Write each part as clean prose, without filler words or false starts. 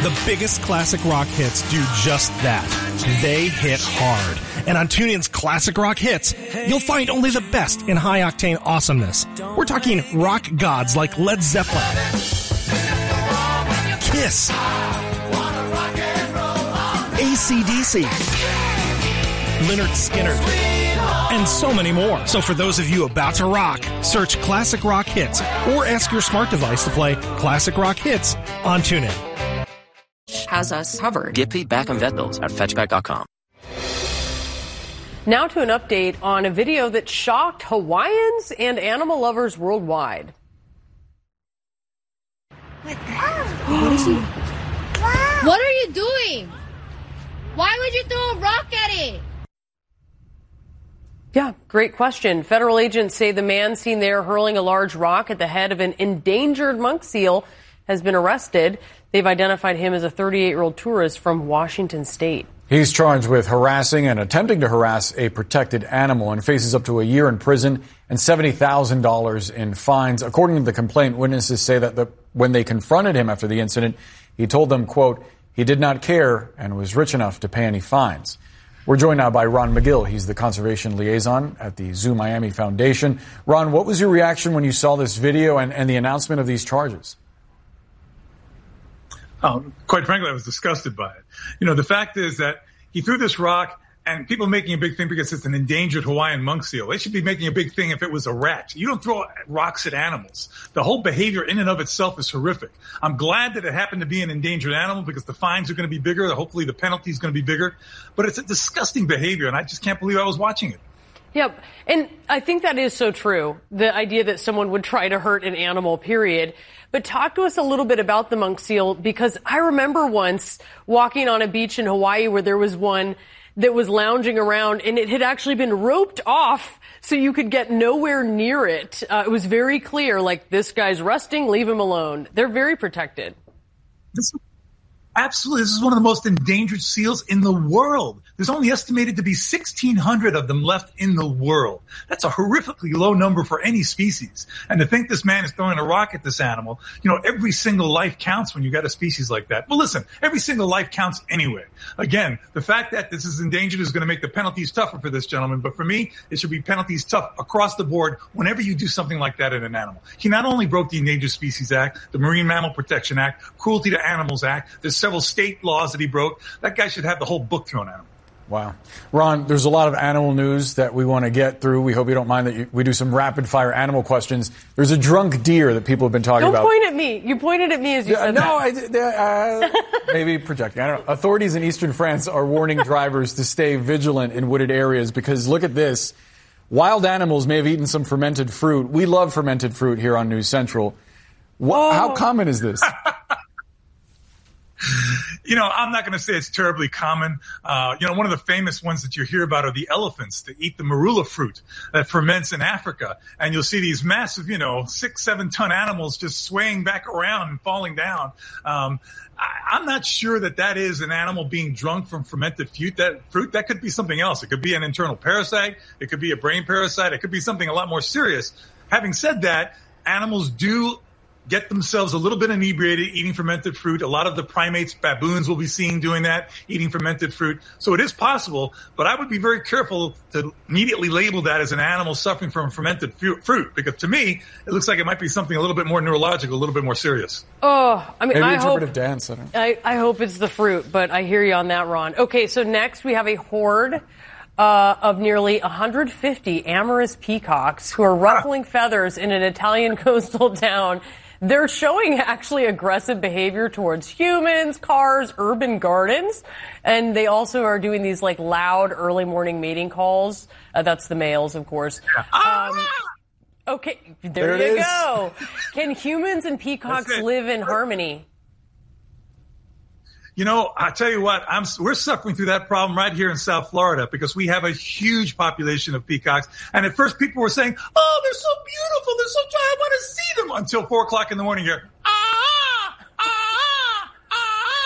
The biggest classic rock hits do just that. They hit hard. And on TuneIn's Classic Rock Hits, you'll find only the best in high-octane awesomeness. We're talking rock gods like Led Zeppelin, Kiss, AC/DC, Lynyrd Skynyrd, and so many more. So for those of you about to rock, search Classic Rock Hits or ask your smart device to play Classic Rock Hits on TuneIn. Has us covered. Get Pete back on vet bills at fetchback.com. Now to an update on a video that shocked Hawaiians and animal lovers worldwide. What is he? Wow. What are you doing? Why would you throw a rock at it? Yeah, great question. Federal agents say the man seen there hurling a large rock at the head of an endangered monk seal has been arrested. They've identified him as a 38-year-old tourist from Washington State. He's charged with harassing and attempting to harass a protected animal and faces up to a year in prison and $70,000 in fines. According to the complaint, witnesses say that when they confronted him after the incident, he told them, quote, he did not care and was rich enough to pay any fines. We're joined now by Ron McGill. He's the conservation liaison at the Zoo Miami Foundation. Ron, what was your reaction when you saw this video and the announcement of these charges? Quite frankly, I was disgusted by it. You know, the fact is that he threw this rock, and people making a big thing because it's an endangered Hawaiian monk seal. They should be making a big thing if it was a rat. You don't throw rocks at animals. The whole behavior in and of itself is horrific. I'm glad that it happened to be an endangered animal because the fines are going to be bigger. Hopefully the penalty is going to be bigger. But it's a disgusting behavior, and I just can't believe I was watching it. Yep. And I think that is so true. The idea that someone would try to hurt an animal, period. But talk to us a little bit about the monk seal, because I remember once walking on a beach in Hawaii where there was one that was lounging around and it had actually been roped off so you could get nowhere near it. It was very clear, like, this guy's resting, leave him alone. They're very protected. Absolutely. This is one of the most endangered seals in the world. There's only estimated to be 1,600 of them left in the world. That's a horrifically low number for any species. And to think this man is throwing a rock at this animal, you know, every single life counts when you got a species like that. Well, listen, every single life counts anyway. Again, the fact that this is endangered is going to make the penalties tougher for this gentleman. But for me, it should be penalties tough across the board whenever you do something like that in an animal. He not only broke the Endangered Species Act, the Marine Mammal Protection Act, Cruelty to Animals Act, there's several state laws that he broke. That guy should have the whole book thrown at him. Wow. Ron, there's a lot of animal news that we want to get through. We hope you don't mind that we do some rapid-fire animal questions. There's a drunk deer that people have been talking about. Don't point at me. You pointed at me as you said that. No, maybe projecting. I don't know. Authorities in eastern France are warning drivers to stay vigilant in wooded areas because, look at this, wild animals may have eaten some fermented fruit. We love fermented fruit here on News Central. How common is this? You know, I'm not going to say it's terribly common. One of the famous ones that you hear about are the elephants that eat the marula fruit that ferments in Africa. And you'll see these massive, 6-7 ton animals just swaying back around and falling down. I'm not sure that is an animal being drunk from fermented fruit. That could be something else. It could be an internal parasite. It could be a brain parasite. It could be something a lot more serious. Having said that, animals do get themselves a little bit inebriated eating fermented fruit. A lot of the primates, baboons will be seen doing that, eating fermented fruit. So it is possible, but I would be very careful to immediately label that as an animal suffering from fermented fruit, because to me, it looks like it might be something a little bit more neurological, a little bit more serious. Oh, I mean, maybe I interpretive hope, dance. I hope it's the fruit, but I hear you on that, Ron. Okay, so next we have a horde of nearly 150 amorous peacocks who are ruffling feathers in an Italian coastal town. They're showing actually aggressive behavior towards humans, cars, urban gardens, and they also are doing these like loud early morning mating calls. That's the males, of course. Okay, there you go. Can humans and peacocks live in harmony? You know, I tell you what, we're suffering through that problem right here in South Florida because we have a huge population of peacocks. And at first people were saying, oh, they're so beautiful. They're so dry. I want to see them until 4 o'clock in the morning. You're,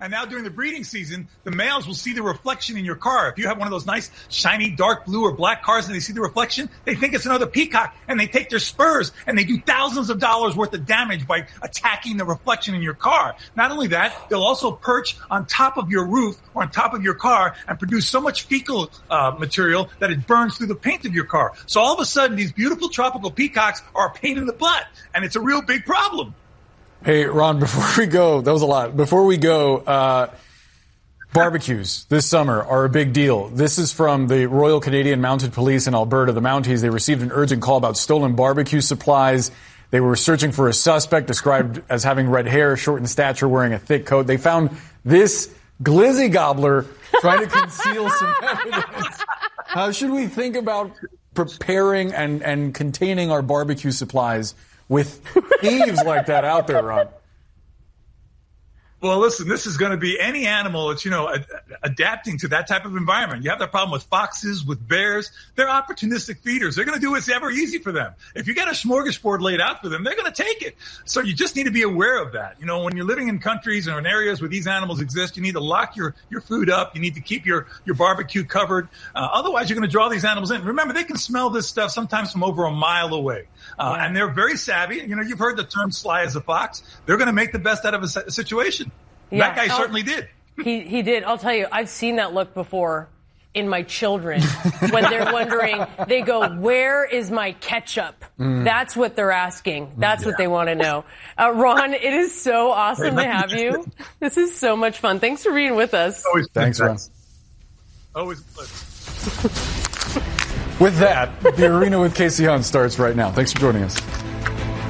And now during the breeding season, the males will see the reflection in your car. If you have one of those nice, shiny, dark blue or black cars and they see the reflection, they think it's another peacock, and they take their spurs and they do thousands of dollars worth of damage by attacking the reflection in your car. Not only that, they'll also perch on top of your roof or on top of your car and produce so much fecal material that it burns through the paint of your car. So all of a sudden, these beautiful tropical peacocks are a pain in the butt, and it's a real big problem. Hey, Ron, before we go, that was a lot. Before we go, barbecues this summer are a big deal. This is from the Royal Canadian Mounted Police in Alberta, the Mounties. They received an urgent call about stolen barbecue supplies. They were searching for a suspect described as having red hair, short in stature, wearing a thick coat. They found this glizzy gobbler trying to conceal some evidence. How should we think about preparing and containing our barbecue supplies with thieves like that out there, Ron? Well, listen, this is going to be any animal that's, adapting to that type of environment. You have that problem with foxes, with bears. They're opportunistic feeders. They're going to do what's ever easy for them. If you got a smorgasbord laid out for them, they're going to take it. So you just need to be aware of that. When you're living in countries or in areas where these animals exist, you need to lock your food up. You need to keep your barbecue covered. Otherwise, you're going to draw these animals in. Remember, they can smell this stuff sometimes from over a mile away. And they're very savvy. You've heard the term sly as a fox. They're going to make the best out of a situation. Yeah. That guy certainly did. He did. I'll tell you, I've seen that look before in my children when they're wondering, they go, where is my ketchup? That's what they're asking. That's what they want to know. Ron, it is so awesome to have you. This is so much fun. Thanks for being with us. Thanks, Ron. Always a pleasure. With that, the Arena with Casey Hunt starts right now. Thanks for joining us.